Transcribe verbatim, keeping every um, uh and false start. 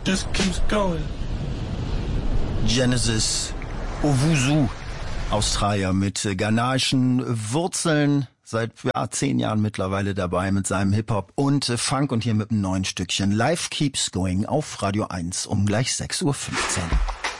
just keeps going. Genesis Owusu, Australier mit ghanaischen Wurzeln, seit ja, zehn Jahren mittlerweile dabei mit seinem Hip-Hop und Funk und hier mit einem neuen Stückchen Life Keeps Going auf Radio eins um gleich sechs Uhr fünfzehn.